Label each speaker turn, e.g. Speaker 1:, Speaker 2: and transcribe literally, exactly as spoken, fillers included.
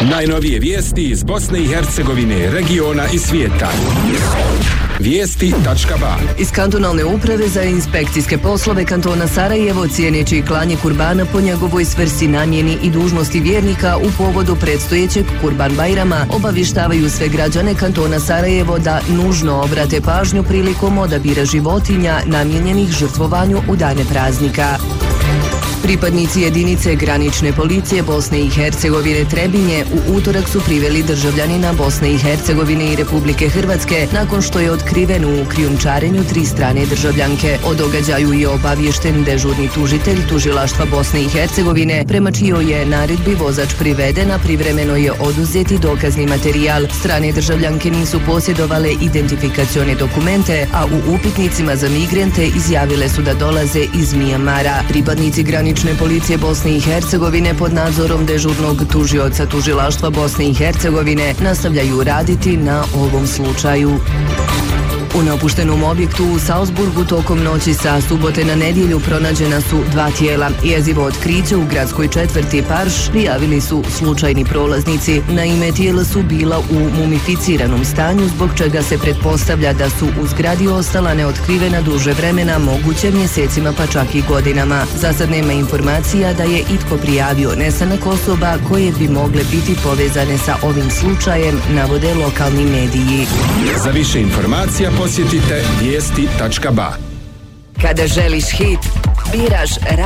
Speaker 1: Najnovije vijesti iz Bosne i Hercegovine, regiona i svijeta. Vijesti tačka ba.
Speaker 2: Iz kantonalne uprave za inspekcijske poslove kantona Sarajevo, cijeneći klanje kurbana po njegovoj svrsi, namjeni i dužnosti vjernika u povodu predstojećeg Kurban Bajrama, obavještavaju sve građane kantona Sarajevo da nužno obrate pažnju prilikom odabira životinja namijenjenih žrtvovanju u dane praznika. Pripadnici jedinice granične policije Bosne i Hercegovine Trebinje u utorak su priveli državljanina Bosne i Hercegovine i Republike Hrvatske nakon što je otkriven u krijumčarenju tri strane državljanke. O događaju je obaviješten dežurni tužitelj Tužilaštva Bosne i Hercegovine, prema čijoj je naredbi vozač priveden, a privremeno je oduzeti dokazni materijal. Strane državljanke nisu posjedovale identifikacione dokumente, a u upitnicima za migrante izjavile su da dolaze iz Mijamara. Pripadnici granične policije Bosne i Hercegovine pod nadzorom dežurnog tužioca Tužilaštva Bosne i Hercegovine nastavljaju raditi na ovom slučaju. U napuštenom objektu u Salzburgu tokom noći sa subote na nedjelju pronađena su dva tijela. Jezivo otkriće u gradskoj četvrti Parš prijavili su slučajni prolaznici. Naime, tijela su bila u mumificiranom stanju, zbog čega se pretpostavlja da su u zgradi ostala neotkrivena duže vremena, moguće mjesecima pa čak i godinama. Za sad nema informacija da je itko prijavio nestanak osoba koje bi mogle biti povezane sa ovim slučajem, navode lokalni mediji.
Speaker 1: Za više informacija posjetite vijesti tačka ba.
Speaker 2: Kada želiš hit, biraš